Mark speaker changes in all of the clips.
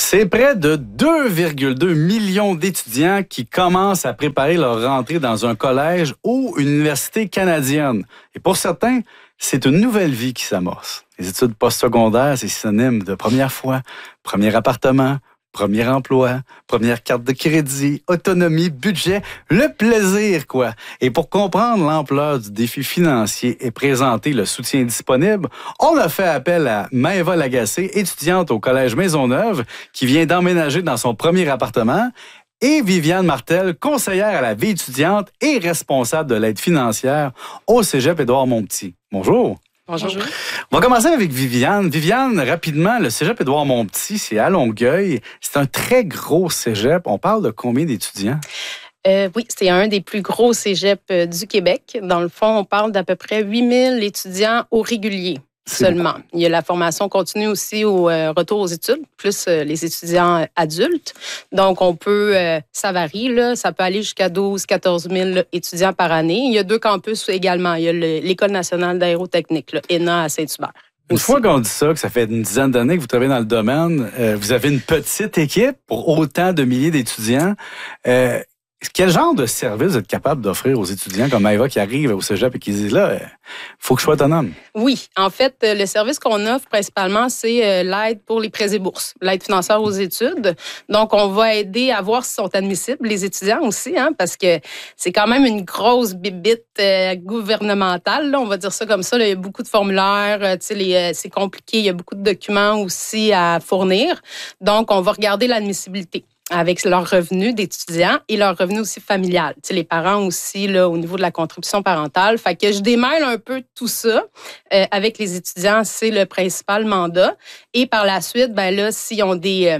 Speaker 1: C'est près de 2,2 millions d'étudiants qui commencent à préparer leur rentrée dans un collège ou une université canadienne. Et pour certains, c'est une nouvelle vie qui s'amorce. Les études postsecondaires, c'est synonyme de première fois, premier appartement, premier emploi, première carte de crédit, autonomie, budget, le plaisir, quoi. Et pour comprendre l'ampleur du défi financier et présenter le soutien disponible, on a fait appel à Maëva Lagacé, étudiante au Collège Maisonneuve, qui vient d'emménager dans son premier appartement, et Viviane Martel, conseillère à la vie étudiante et responsable de l'aide financière au Cégep Édouard-Montpetit. Bonjour.
Speaker 2: Bonjour.
Speaker 1: On va commencer avec Viviane. Viviane, rapidement, le Cégep Édouard-Montpetit, c'est à Longueuil. C'est un très gros cégep. On parle de combien d'étudiants?
Speaker 2: Oui, c'est un des plus gros cégeps du Québec. Dans le fond, on parle d'à peu près 8000 étudiants au régulier. Seulement. Il y a la formation continue aussi au retour aux études, plus les étudiants adultes. Donc, on peut, ça varie, là, ça peut aller jusqu'à 12-14 000 étudiants par année. Il y a 2 campus également. Il y a l'École nationale d'aérotechnique, ENA à Saint-Hubert.
Speaker 1: Une fois qu'on dit ça, que ça fait une dizaine d'années que vous travaillez dans le domaine, vous avez une petite équipe pour autant de milliers d'étudiants. Quel genre de service vous êtes capable d'offrir aux étudiants comme Maëva qui arrive au cégep et qui dit là, faut que je sois autonome?
Speaker 2: Oui, en fait, le service qu'on offre principalement, c'est l'aide pour les prêts et bourses, l'aide financière aux études. Donc, on va aider à voir s'ils sont admissibles, les étudiants aussi, hein, parce que c'est quand même une grosse bibite gouvernementale, là, on va dire ça comme ça. Là, il y a beaucoup de formulaires, c'est compliqué, il y a beaucoup de documents aussi à fournir. Donc, on va regarder l'admissibilité avec leurs revenus d'étudiants et leurs revenus aussi familiales. Tu sais, les parents aussi, là, au niveau de la contribution parentale. Fait que je démêle un peu tout ça avec les étudiants, c'est le principal mandat. Et par la suite, ben là, s'ils ont des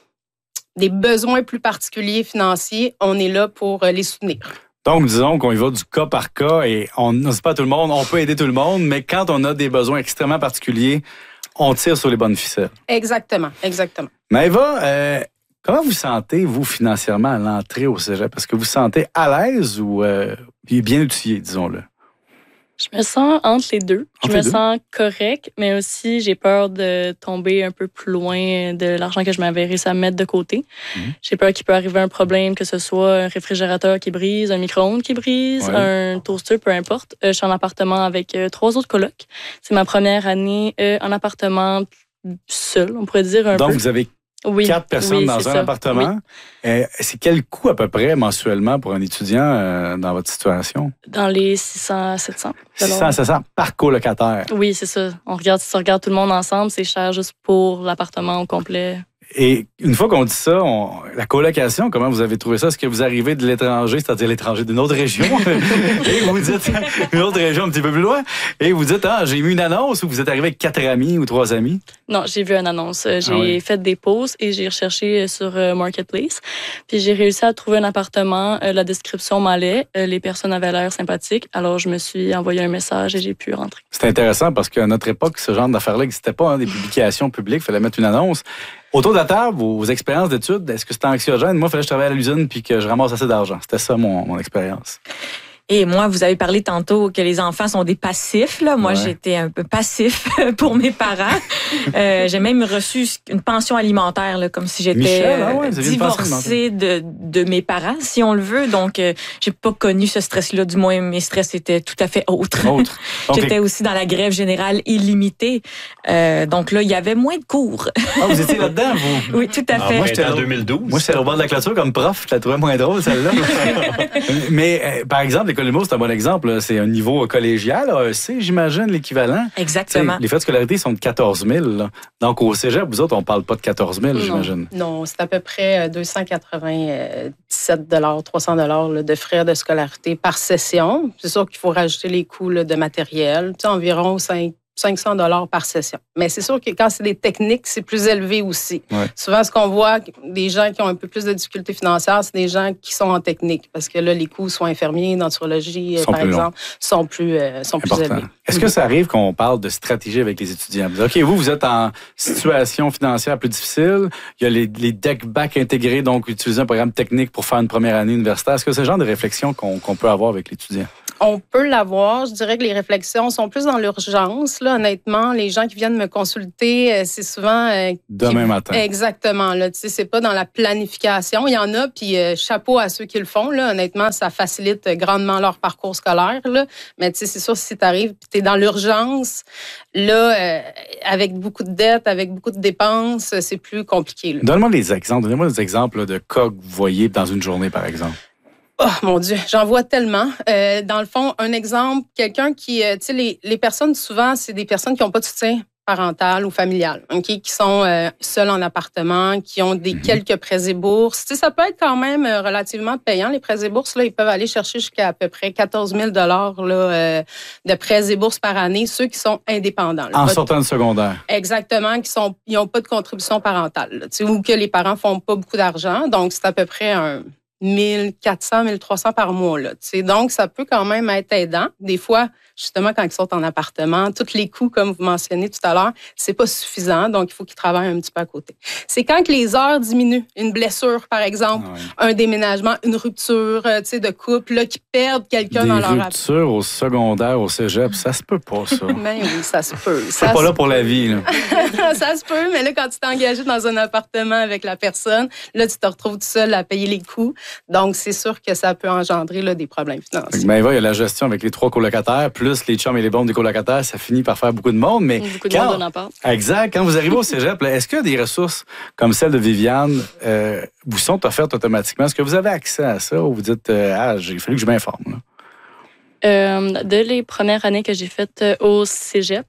Speaker 2: besoins plus particuliers financiers, on est là pour les soutenir.
Speaker 1: Donc, disons qu'on y va du cas par cas et on n'ose pas tout le monde, on peut aider tout le monde, mais quand on a des besoins extrêmement particuliers, on tire sur les bonnes ficelles.
Speaker 2: Exactement, exactement.
Speaker 1: Maëva, comment vous sentez, vous, financièrement, à l'entrée au cégep? Est-ce que vous vous sentez à l'aise ou bien outillé, disons-le?
Speaker 3: Je me sens entre les deux. Je me sens correct, mais aussi j'ai peur de tomber un peu plus loin de l'argent que je m'avais réussi à mettre de côté. J'ai peur qu'il peut arriver un problème, que ce soit un réfrigérateur qui brise, un micro-ondes qui brise, un toaster, peu importe. Je suis en appartement avec 3 autres colocs. C'est ma première année en appartement seul, on pourrait dire un peu.
Speaker 1: Donc, vous avez 4 personnes dans un appartement.
Speaker 3: Oui.
Speaker 1: C'est quel coût à peu près mensuellement pour un étudiant dans votre situation?
Speaker 3: Dans les 600 à 700.
Speaker 1: 600 à 700 par colocataire?
Speaker 3: Oui, c'est ça. Si on regarde tout le monde ensemble, c'est cher juste pour l'appartement au complet.
Speaker 1: Et une fois qu'on dit ça, la colocation, comment vous avez trouvé ça? Est-ce que vous arrivez de l'étranger, c'est-à-dire l'étranger d'une autre région, et vous dites, une autre région un petit peu plus loin, et vous dites, j'ai mis une annonce, ou vous êtes arrivé avec 4 amis ou 3 amis?
Speaker 3: Non, j'ai vu une annonce. J'ai fait des posts et j'ai recherché sur Marketplace. Puis j'ai réussi à trouver un appartement. La description m'allait. Les personnes avaient l'air sympathiques. Alors, je me suis envoyé un message et j'ai pu rentrer.
Speaker 1: C'est intéressant parce qu'à notre époque, ce genre d'affaires-là n'existait pas, des publications publiques. Il fallait mettre une annonce. Autour de la table, vos expériences d'études, est-ce que c'était anxiogène? Moi, il fallait que je travaille à l'usine puis que je ramasse assez d'argent. C'était ça, mon expérience.
Speaker 4: Et moi, vous avez parlé tantôt que les enfants sont des passifs. Là. Moi, j'étais un peu passif pour mes parents. J'ai même reçu une pension alimentaire, là, comme si j'étais divorcée de mes parents, si on le veut. Donc, j'ai pas connu ce stress-là. Du moins, mes stress étaient tout à fait autres. J'étais aussi dans la grève générale illimitée. Donc là, il y avait moins de cours.
Speaker 1: Vous étiez là-dedans, vous?
Speaker 4: Oui, tout à fait.
Speaker 5: Moi, j'étais en 2012.
Speaker 1: Moi, j'étais au bord de la clôture comme prof. Je la trouvais moins drôle, celle-là. Mais, par exemple, l'école Humour, c'est un bon exemple. Là. C'est un niveau collégial, AEC, j'imagine, l'équivalent.
Speaker 4: Exactement.
Speaker 1: T'sais, les frais de scolarité sont de 14 000. Là. Donc, au cégep, vous autres, on ne parle pas de 14 000, j'imagine.
Speaker 2: Non, c'est à peu près 297 300 $ de frais de scolarité par session. C'est sûr qu'il faut rajouter les coûts de matériel, environ 500 $ par session. Mais c'est sûr que quand c'est des techniques, c'est plus élevé aussi. Souvent, ce qu'on voit, des gens qui ont un peu plus de difficultés financières, c'est des gens qui sont en technique. Parce que là, les coûts, soit infirmiers, naturologie, par exemple, sont plus élevés.
Speaker 1: Est-ce que ça arrive qu'on parle de stratégie avec les étudiants? OK, vous êtes en situation financière plus difficile. Il y a les deck-back intégrés, donc utiliser un programme technique pour faire une première année universitaire. Est-ce que c'est le genre de réflexion qu'on peut avoir avec l'étudiant?
Speaker 2: On peut l'avoir. Je dirais que les réflexions sont plus dans l'urgence. là, honnêtement, les gens qui viennent me consulter, c'est souvent...
Speaker 1: demain matin.
Speaker 2: Exactement. Là, tu sais, c'est pas dans la planification. Il y en a, puis chapeau à ceux qui le font. Là, honnêtement, ça facilite grandement leur parcours scolaire. Là. Mais tu sais, c'est sûr, si tu arrives et tu es dans l'urgence, là, avec beaucoup de dettes, avec beaucoup de dépenses, c'est plus compliqué. Là.
Speaker 1: Donnez-moi des exemples de cas que vous voyez dans une journée, par exemple.
Speaker 2: Oh mon Dieu, j'en vois tellement. Dans le fond, un exemple, quelqu'un qui, tu sais, les personnes, souvent, c'est des personnes qui n'ont pas de soutien parental ou familial, qui sont seuls en appartement, qui ont quelques prêts et bourses. Tu sais, ça peut être quand même relativement payant, les prêts et bourses. Là, ils peuvent aller chercher jusqu'à à peu près 14 000 là, de prêts et bourses par année, ceux qui sont indépendants. Là,
Speaker 1: en sortant de secondaire.
Speaker 2: Exactement, ils n'ont pas de contribution parentale, là, tu sais, ou que les parents font pas beaucoup d'argent. Donc, c'est à peu près 1400, 1300 par mois. Là, tu sais. Donc, ça peut quand même être aidant. Des fois, justement, quand ils sont en appartement, tous les coûts, comme vous mentionnez tout à l'heure, c'est pas suffisant. Donc, il faut qu'ils travaillent un petit peu à côté. C'est quand que les heures diminuent. Une blessure, par exemple, un déménagement, une rupture tu sais, de couple, là, qui perdent quelqu'un dans leur appartement.
Speaker 1: Des ruptures au secondaire, au cégep, ça se peut pas, ça.
Speaker 2: Ben oui, ça se peut.
Speaker 1: C'est pas là pour la vie. Là.
Speaker 2: Ça se peut, mais là, quand tu t'es engagé dans un appartement avec la personne, là, tu te retrouves tout seul à payer les coûts. Donc, c'est sûr que ça peut engendrer là, des problèmes financiers.
Speaker 1: Mais il y a la gestion avec les 3 colocataires, plus les chums et les bombes des colocataires, ça finit par faire beaucoup de monde. Mais
Speaker 3: beaucoup de monde en appart. Exact.
Speaker 1: Quand vous arrivez au cégep, là, est-ce qu'il y a des ressources comme celle de Viviane vous sont offertes automatiquement? Est-ce que vous avez accès à ça ou vous dites il fallu que je m'informe?
Speaker 3: De les premières années que j'ai faites au cégep,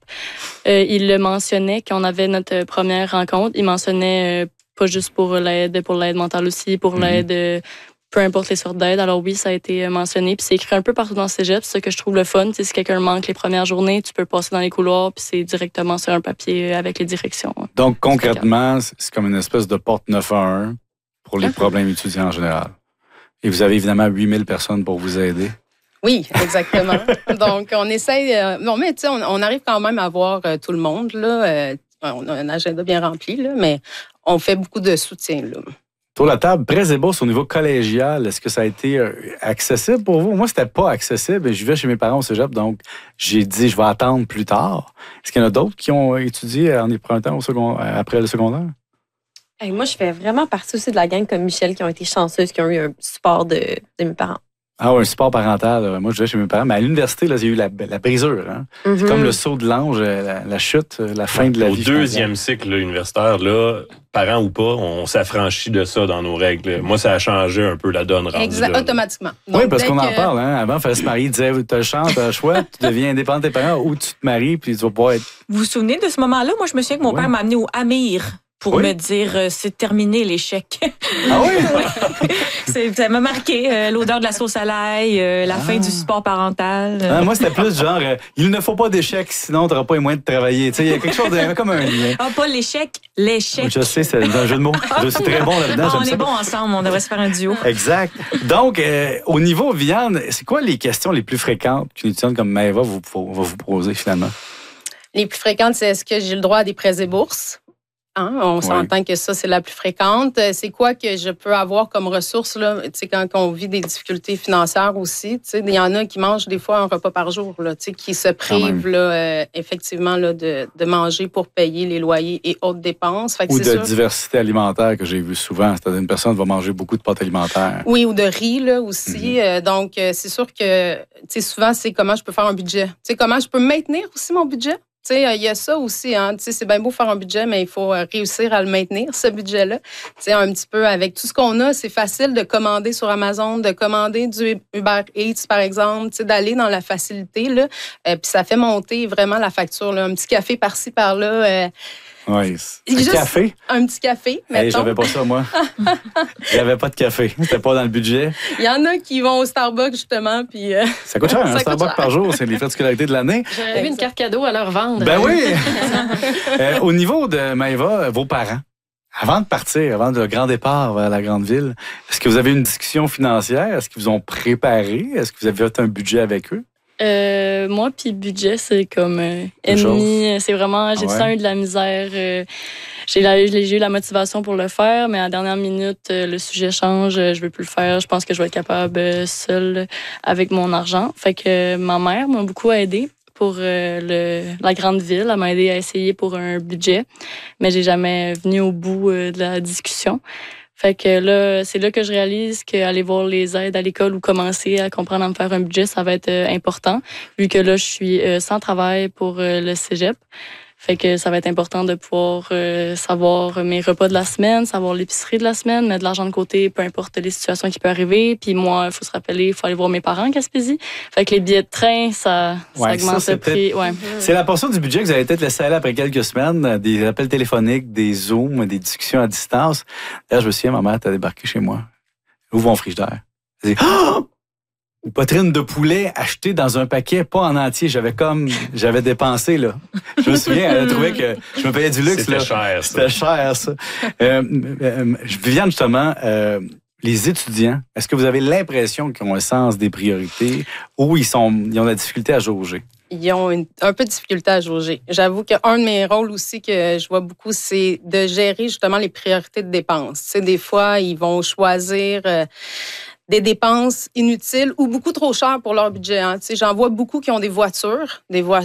Speaker 3: il le mentionnait quand on avait notre première rencontre. Il mentionnait pas juste pour l'aide mentale aussi, pour l'aide... peu importe les sortes d'aide. Alors oui, ça a été mentionné. Puis c'est écrit un peu partout dans le cégep. C'est ça que je trouve le fun. Tu sais, si quelqu'un manque les premières journées, tu peux passer dans les couloirs, puis c'est directement sur un papier avec les directions.
Speaker 1: Donc, concrètement, c'est comme une espèce de porte 911 pour les problèmes étudiants en général. Et vous avez évidemment 8000 personnes pour vous aider.
Speaker 2: Oui, exactement. Donc, on essaye... non, mais tu sais, on arrive quand même à voir tout le monde. Là. On a un agenda bien rempli, là, mais on fait beaucoup de soutien, là.
Speaker 1: Sur la table, prêts et bourses au niveau collégial, est-ce que ça a été accessible pour vous? Moi, c'était pas accessible. Je vivais chez mes parents au cégep, donc j'ai dit, je vais attendre plus tard. Est-ce qu'il y en a d'autres qui ont étudié en empruntant après le secondaire?
Speaker 5: Hey, moi, je fais vraiment partie aussi de la gang comme Michel qui ont été chanceuses, qui ont eu un support de mes parents.
Speaker 1: Ah oui, un support parental. Moi, je vais chez mes parents. Mais à l'université, là, il y a eu la brisure. Hein? C'est comme le saut de l'ange, la chute, la fin de la vie.
Speaker 6: Au deuxième cycle universitaire, là, parents ou pas, on s'affranchit de ça dans nos règles. Moi, ça a changé un peu la donne.
Speaker 2: Automatiquement. Donc,
Speaker 1: oui, parce qu'on en parle. Hein? Avant, il fallait se marier. Il disait, tu as le champ, tu as le choix, tu deviens indépendant de tes parents ou tu te maries puis tu vas pouvoir être...
Speaker 4: Vous vous souvenez de ce moment-là? Moi, je me souviens que mon père m'a amené au Amir pour me dire c'est terminé l'échec.
Speaker 1: Ah oui?
Speaker 4: Ça m'a marqué l'odeur de la sauce à l'ail, la fin du support parental.
Speaker 1: Moi, c'était plus genre il ne faut pas d'échec, sinon tu n'auras pas les moyens de travailler. Tu sais, il y a quelque chose comme un lien.
Speaker 4: Ah, pas l'échec, l'échec.
Speaker 1: Je sais, c'est un jeu de mots. Je suis très bon là-dedans.
Speaker 4: On est bons ensemble, on devrait se faire un duo.
Speaker 1: Exact. Donc, au niveau Viviane, c'est quoi les questions les plus fréquentes qu'une étudiante comme Maëva va vous poser finalement?
Speaker 2: Les plus fréquentes, c'est est-ce que j'ai le droit à des prêts et bourses? Hein? On s'entend que ça, c'est la plus fréquente. C'est quoi que je peux avoir comme ressources là, quand on vit des difficultés financières aussi? Il y en a qui mangent des fois un repas par jour, là, qui se privent là, effectivement là, de manger pour payer les loyers et autres dépenses. Fait que
Speaker 1: ou de diversité alimentaire que j'ai vu souvent. C'est-à-dire une personne va manger beaucoup de pâtes alimentaires.
Speaker 2: Oui, ou de riz là, aussi. Donc, c'est sûr que souvent, c'est comment je peux faire un budget. Comment je peux maintenir aussi mon budget. Il y a ça aussi. Hein, c'est bien beau faire un budget, mais il faut réussir à le maintenir, ce budget-là. Un petit peu avec tout ce qu'on a, c'est facile de commander sur Amazon, de commander du Uber Eats, par exemple, d'aller dans la facilité. Puis ça fait monter vraiment la facture. Là. Un petit café par-ci, par-là.
Speaker 1: Oui. Café?
Speaker 2: Un petit café, mettons.
Speaker 1: J'avais pas ça, moi. J'avais pas de café. C'était pas dans le budget.
Speaker 2: Il y en a qui vont au Starbucks, justement. Puis,
Speaker 1: ça coûte cher, un Starbucks par jour. C'est les frais de scolarité de l'année.
Speaker 3: J'aurais eu une carte cadeau à leur vendre.
Speaker 1: Ben oui! Au niveau de Maëva, vos parents, avant de partir, avant le grand départ vers la grande ville, est-ce que vous avez une discussion financière? Est-ce qu'ils vous ont préparé? Est-ce que vous avez fait un budget avec eux?
Speaker 3: Moi, puis budget, c'est comme ennemi. C'est vraiment, j'ai tout le temps eu de la misère. J'ai eu la motivation pour le faire, mais à la dernière minute, le sujet change. Je veux plus le faire. Je pense que je vais être capable seule avec mon argent. Fait que ma mère m'a beaucoup aidée pour la grande ville. Elle m'a aidé à essayer pour un budget, mais j'ai jamais venu au bout de la discussion. Fait que là, c'est là que je réalise qu'aller voir les aides à l'école ou commencer à comprendre à me faire un budget, ça va être important, vu que là, je suis sans travail pour le cégep. Fait que ça va être important de pouvoir savoir mes repas de la semaine, savoir l'épicerie de la semaine, mettre de l'argent de côté, peu importe les situations qui peuvent arriver. Puis moi, il faut se rappeler, il faut aller voir mes parents en Gaspésie. Fait que les billets de train, ça augmente le prix. Ouais.
Speaker 1: C'est la portion du budget que vous avez peut-être laissé aller après quelques semaines, des appels téléphoniques, des Zooms, des discussions à distance. D'ailleurs, je me souviens, ma mère t'a débarqué chez moi. Ouvre mon frigidaire. Elle dit, oh! Une poitrine de poulet achetée dans un paquet, pas en entier. J'avais dépensé, là. Je me souviens, elle a trouvé que je me payais du luxe, là. C'était cher, ça. Viviane, justement, les étudiants, est-ce que vous avez l'impression qu'ils ont un sens des priorités ou ils ont de la difficulté à jauger?
Speaker 2: Ils ont un peu de difficulté à jauger. J'avoue qu'un de mes rôles aussi que je vois beaucoup, c'est de gérer justement les priorités de dépenses. Tu sais, des fois, ils vont choisir des dépenses inutiles ou beaucoup trop chères pour leur budget. Hein. Tu sais, j'en vois beaucoup qui ont des voitures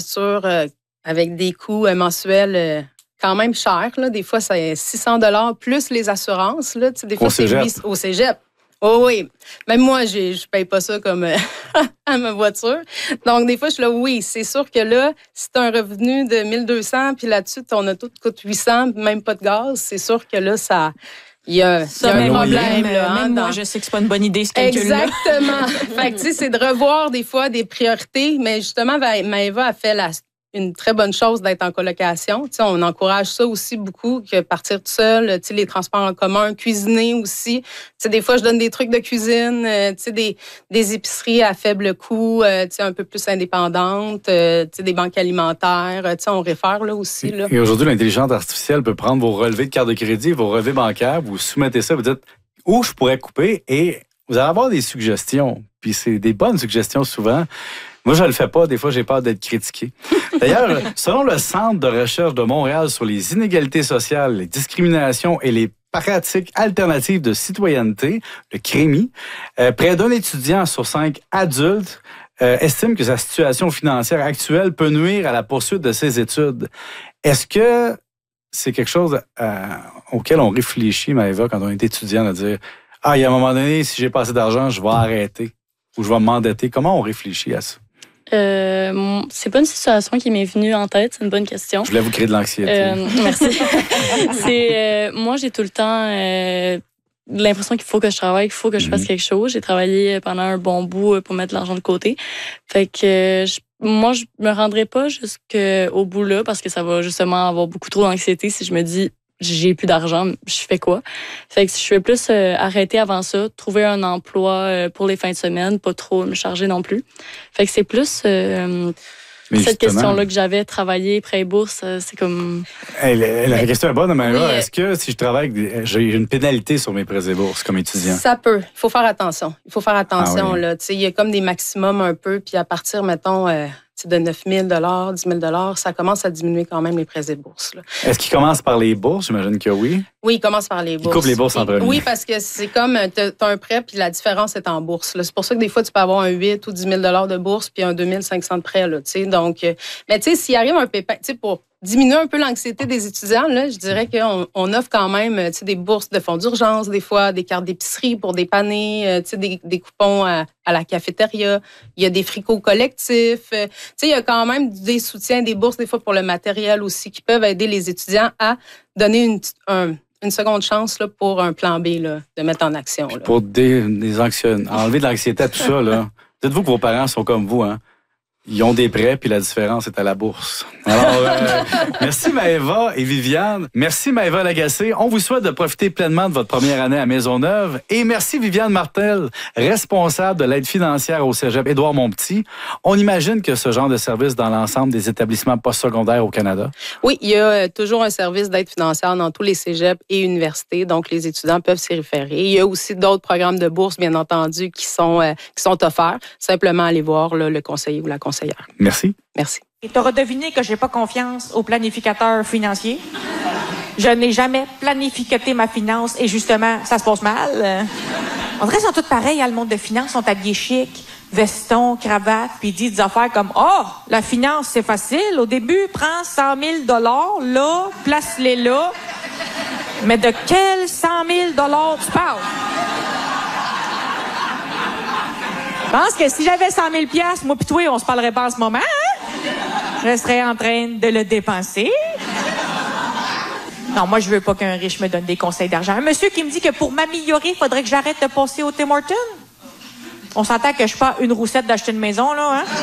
Speaker 2: avec des coûts mensuels quand même chers. Là. Des fois, c'est 600 $ plus les assurances. Là. Tu sais, des fois, c'est au cégep. Oh oui. Même moi, je paye pas ça comme à ma voiture. Donc, des fois, je suis là, oui, c'est sûr que là, si tu as un revenu de 1200, puis là-dessus, ton auto te coûte 800, même pas de gaz, c'est sûr que là, il y a un problème.
Speaker 4: Même moi, je sais que c'est pas une bonne idée, ce calcul-là.
Speaker 2: Exactement. Fait que, tu sais, c'est de revoir des fois des priorités, mais justement, Maëva a fait une très bonne chose d'être en colocation. Tu sais, on encourage ça aussi beaucoup, que partir tout seul, tu sais, les transports en commun, cuisiner aussi. Tu sais, des fois, je donne des trucs de cuisine, tu sais, des épiceries à faible coût, tu sais, un peu plus indépendantes, tu sais, des banques alimentaires. Tu sais, on réfère là aussi. Là.
Speaker 1: Et aujourd'hui, l'intelligence artificielle peut prendre vos relevés de carte de crédit, vos relevés bancaires, vous soumettez ça, vous dites où je pourrais couper et vous allez avoir des suggestions. Puis c'est des bonnes suggestions souvent. Moi, je ne le fais pas. Des fois, j'ai peur d'être critiqué. D'ailleurs, selon le Centre de recherche de Montréal sur les inégalités sociales, les discriminations et les pratiques alternatives de citoyenneté, le CREMI, près d'un étudiant sur 5 adultes estime que sa situation financière actuelle peut nuire à la poursuite de ses études. Est-ce que c'est quelque chose auquel on réfléchit, Maëva, quand on est étudiant, de dire « Ah, il y a un moment donné, si j'ai pas assez d'argent, je vais arrêter ou je vais m'endetter. » Comment on réfléchit à ça?
Speaker 3: C'est pas une situation qui m'est venue en tête, c'est une bonne question.
Speaker 1: Je voulais vous créer de l'anxiété.
Speaker 3: Merci. Moi, j'ai tout le temps l'impression qu'il faut que je travaille, qu'il faut que je fasse quelque chose. J'ai travaillé pendant un bon bout pour mettre de l'argent de côté. Fait que moi, je me rendrai pas jusqu'au bout là parce que ça va justement avoir beaucoup trop d'anxiété si je me dis j'ai plus d'argent, je fais quoi? Fait que je vais plus arrêter avant ça, trouver un emploi pour les fins de semaine, pas trop me charger non plus. Fait que c'est plus cette question-là que j'avais, travailler, prêt bourse, c'est comme...
Speaker 1: La question est bonne, mais est-ce que si je travaille, j'ai une pénalité sur mes prêts et bourses comme étudiant?
Speaker 2: Ça peut. Il faut faire attention. Là. Il y a comme des maximums un peu, puis à partir, mettons... de 9 000 $, 10 000 $, ça commence à diminuer quand même les prêts et bourses. Là.
Speaker 1: Est-ce qu'il commence par les bourses? J'imagine que oui.
Speaker 2: Oui, il commence par les bourses.
Speaker 1: Il coupe les bourses en premier.
Speaker 2: Oui, parce que c'est comme, tu as un prêt, puis la différence est en bourse. Là. C'est pour ça que des fois, tu peux avoir un 8 ou 10 000 $ de bourse, puis un 2 500 de prêt. Là, donc, mais tu sais, s'il arrive un pépin, pour diminuer un peu l'anxiété des étudiants, là, je dirais qu'on offre quand même des bourses de fonds d'urgence, des fois, des cartes d'épicerie pour dépanner, des coupons à la cafétéria. Il y a des fricots collectifs. Il y a quand même des soutiens, des bourses, des fois, pour le matériel aussi, qui peuvent aider les étudiants à donner une seconde chance là, pour un plan B là, de mettre en action. Là.
Speaker 1: Pour enlever de l'anxiété à tout ça, là. Dites-vous que vos parents sont comme vous, hein? Ils ont des prêts, puis la différence est à la bourse. Alors, merci Maëva et Viviane. Merci Maëva Lagacé. On vous souhaite de profiter pleinement de votre première année à Maisonneuve. Et merci Viviane Martel, responsable de l'aide financière au cégep Édouard-Montpetit. On imagine que ce genre de service dans l'ensemble des établissements postsecondaires au Canada?
Speaker 2: Oui, il y a toujours un service d'aide financière dans tous les cégeps et universités. Donc, les étudiants peuvent s'y référer. Il y a aussi d'autres programmes de bourse, bien entendu, qui sont offerts. Simplement aller voir là, le conseiller ou la conseillère.
Speaker 1: Merci.
Speaker 2: Merci.
Speaker 7: Et tu auras deviné que j'ai pas confiance aux planificateurs financiers. Je n'ai jamais planifié ma finance et justement, ça se passe mal. On dirait qu'ils sont tous pareils, le monde de finance, sont habillés chic, veston, cravate, puis il dit des affaires comme « Oh, la finance, c'est facile. Au début, prends 100 000 $ là, place-les là. » Mais de quel 100 000 $ tu parles? Je pense que si j'avais 100 000 $, moi pis toi, on se parlerait pas en ce moment, hein? Je serais en train de le dépenser. Non, moi, je veux pas qu'un riche me donne des conseils d'argent. Un monsieur qui me dit que pour m'améliorer, il faudrait que j'arrête de passer au Tim Hortons. On s'entend que je suis pas une roussette d'acheter une maison, là, hein?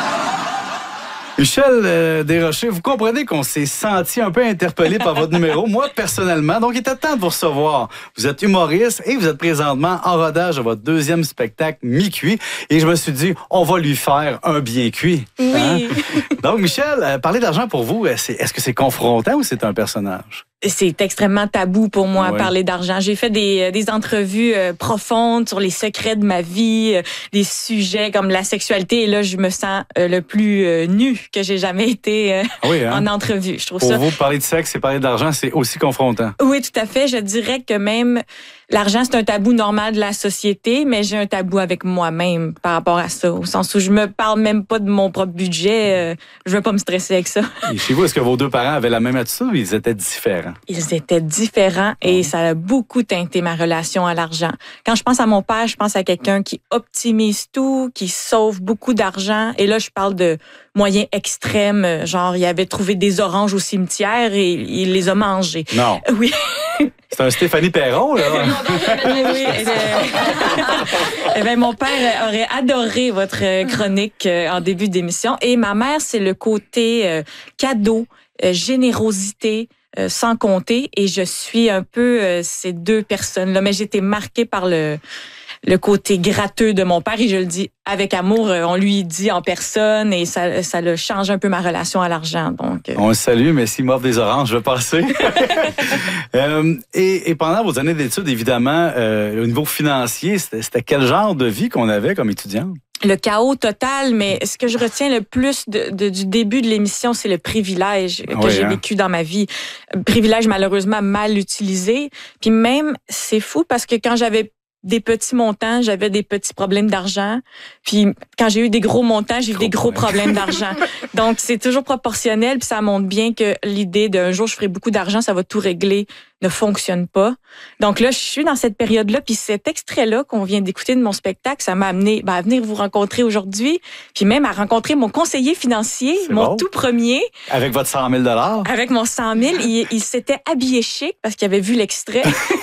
Speaker 1: Michel Desrochers, vous comprenez qu'on s'est senti un peu interpellé par votre numéro, moi personnellement, donc il était temps de vous recevoir. Vous êtes humoriste et vous êtes présentement en rodage de votre deuxième spectacle mi-cuit et je me suis dit, on va lui faire un bien cuit.
Speaker 4: Oui.
Speaker 1: Hein? Donc Michel, parler d'argent pour vous, est-ce que c'est confrontant ou c'est un personnage?
Speaker 4: C'est extrêmement tabou pour moi,
Speaker 1: Oui.
Speaker 4: parler d'argent. J'ai fait des entrevues profondes sur les secrets de ma vie, des sujets comme la sexualité. Et là, je me sens le plus nue que j'ai jamais été
Speaker 1: Oui, hein?
Speaker 4: en entrevue. Je trouve
Speaker 1: Pour
Speaker 4: ça.
Speaker 1: vous, parler de sexe et parler d'argent, c'est aussi confrontant.
Speaker 4: Oui, tout à fait. Je dirais que même l'argent, c'est un tabou normal de la société, mais j'ai un tabou avec moi-même par rapport à ça. Au sens où je me parle même pas de mon propre budget. Je veux pas me stresser avec ça.
Speaker 1: Et chez vous, est-ce que vos deux parents avaient la même attitude ou ils étaient différents?
Speaker 4: Ils étaient différents et ça a beaucoup teinté ma relation à l'argent. Quand je pense à mon père, je pense à quelqu'un qui optimise tout, qui sauve beaucoup d'argent. Et là, je parle de moyens extrêmes. Genre, il avait trouvé des oranges au cimetière et il les a mangées.
Speaker 1: Non.
Speaker 4: Oui.
Speaker 1: C'est un Stéphanie Perron, là.
Speaker 4: Oui. Eh bien, mon père aurait adoré votre chronique en début d'émission. Et ma mère, c'est le côté cadeau, générosité, sans compter. Et je suis un peu ces deux personnes-là. Mais j'ai été marquée par le côté gratteux de mon père. Et je le dis avec amour. On lui dit en personne. Et ça le change un peu ma relation à l'argent. Donc,
Speaker 1: On le salue, mais s'il m'offre des oranges, je vais passer. Et pendant vos années d'études, évidemment, au niveau financier, c'était quel genre de vie qu'on avait comme étudiant?
Speaker 4: Le chaos total, mais ce que je retiens le plus du début de l'émission, c'est le privilège que j'ai vécu dans ma vie. Privilège malheureusement mal utilisé. Puis même, c'est fou parce que quand j'avais des petits montants, j'avais des petits problèmes d'argent. Puis quand j'ai eu des gros montants, j'ai eu des gros problèmes d'argent. Donc c'est toujours proportionnel, puis ça montre bien que l'idée d'un jour je ferai beaucoup d'argent, ça va tout régler, ne fonctionne pas. Donc là, je suis dans cette période-là, puis cet extrait-là qu'on vient d'écouter de mon spectacle, ça m'a amené à venir vous rencontrer aujourd'hui, puis même à rencontrer mon conseiller financier, tout premier.
Speaker 1: Avec votre 100 000 $?
Speaker 4: Avec mon 100 000, il s'était habillé chic parce qu'il avait vu l'extrait.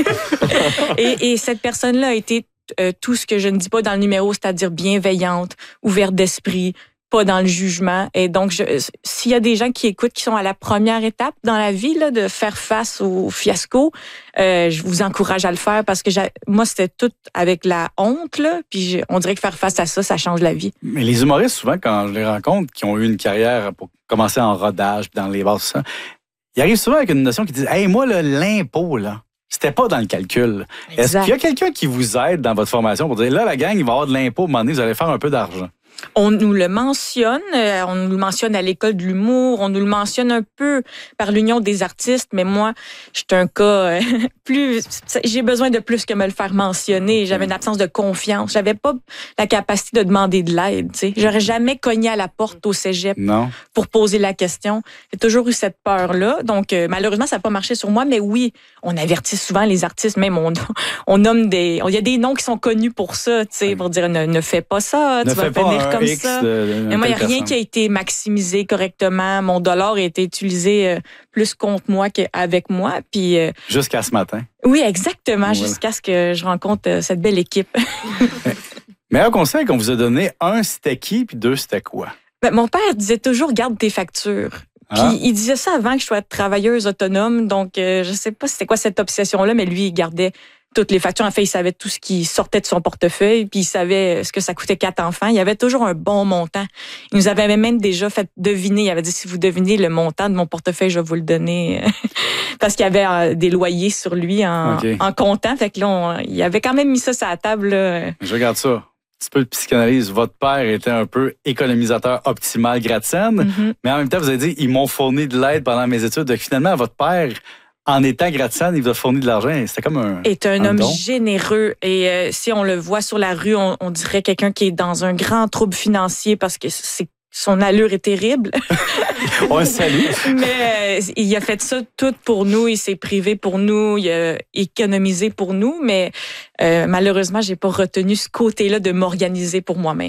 Speaker 4: et cette personne-là a été tout ce que je ne dis pas dans le numéro, c'est-à-dire bienveillante, ouverte d'esprit, pas dans le jugement. Et donc, s'il y a des gens qui écoutent, qui sont à la première étape dans la vie, là, de faire face au fiasco, je vous encourage à le faire parce que moi, c'était tout avec la honte, là. Puis on dirait que faire face à ça, ça change la vie.
Speaker 1: Mais les humoristes, souvent, quand je les rencontre, qui ont eu une carrière pour commencer en rodage, puis dans les bars, tout ça, ils arrivent souvent avec une notion qui dit « Hey, moi, là, l'impôt, là, c'était pas dans le calcul. » Est-ce qu'il y a quelqu'un qui vous aide dans votre formation pour dire « Là, la gang, il va y avoir de l'impôt, à un moment donné, vous allez faire un peu d'argent. »
Speaker 4: On nous le mentionne à l'école de l'humour, on nous le mentionne un peu par l'Union des artistes, mais moi, je suis un cas j'ai besoin de plus que me le faire mentionner. J'avais une absence de confiance. J'avais pas la capacité de demander de l'aide, tu sais. J'aurais jamais cogné à la porte au cégep pour poser la question. J'ai toujours eu cette peur-là. Donc, malheureusement, ça n'a pas marché sur moi, mais oui, on avertit souvent les artistes, même on nomme il y a des noms qui sont connus pour ça, tu sais, pour dire ne fais pas ça, tu vas finir comme ça. Mais moi, il n'y a rien qui a été maximisé correctement. Mon dollar a été utilisé plus contre moi qu'avec moi. Puis,
Speaker 1: jusqu'à ce matin.
Speaker 4: Oui, exactement. Jusqu'à ce que je rencontre cette belle équipe.
Speaker 1: Meilleur conseil qu'on vous a donné, 1, c'était qui, puis 2, c'était quoi?
Speaker 4: Mon père disait toujours, garde tes factures. Puis il disait ça avant que je sois travailleuse autonome. Donc, je sais pas c'était quoi cette obsession-là, mais lui, il gardait toutes les factures. En fait, il savait tout ce qui sortait de son portefeuille, puis il savait ce que ça coûtait 4 enfants. Il y avait toujours un bon montant. Il nous avait même déjà fait deviner. Il avait dit, si vous devinez le montant de mon portefeuille, je vais vous le donner. Parce qu'il y avait des loyers sur lui en comptant. Fait que là, il avait quand même mis ça sur la table. Là.
Speaker 1: Je regarde ça. Un petit peu de psychanalyse. Votre père était un peu économisateur optimal gratte-scène, mais en même temps, vous avez dit, ils m'ont fourni de l'aide pendant mes études. Donc, finalement, votre père en étant gratte-ciel, il vous a fourni de l'argent. C'était comme un
Speaker 4: est un homme
Speaker 1: don.
Speaker 4: généreux. Et si on le voit sur la rue, on dirait quelqu'un qui est dans un grand trouble financier parce que son allure est terrible.
Speaker 1: On le salue.
Speaker 4: Mais il a fait ça tout pour nous. Il s'est privé pour nous. Il a économisé pour nous. Mais malheureusement, j'ai pas retenu ce côté-là de m'organiser pour moi-même.